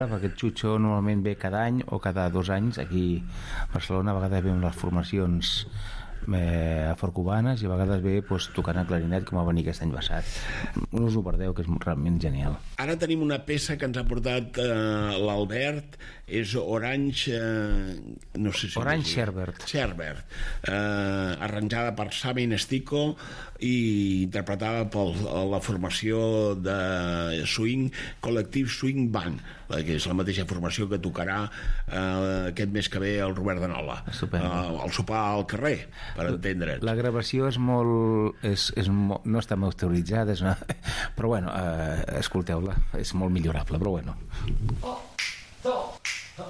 Aquest Xucho normalment ve cada any o cada 2 anys. Aquí a Barcelona a vegades ve amb les formacions afrocubanes i a vegades ve tocant el clarinet, com va venir aquest any passat. No us ho perdeu, que és realment genial. Ara tenim una peça que ens ha portat l'Albert, és Orange no sé si Orange Sherbert, arranjada per Sami Nestico i interpretada per la formació de swing, Col·lectiu Swing Band, que és la mateixa formació que tocarà aquest mes que ve el Robert de Nola al sopar al carrer, per entendre'ns. La gravació és molt no està masteritzada, però bueno, escolteu-la, és molt millorable, però bueno.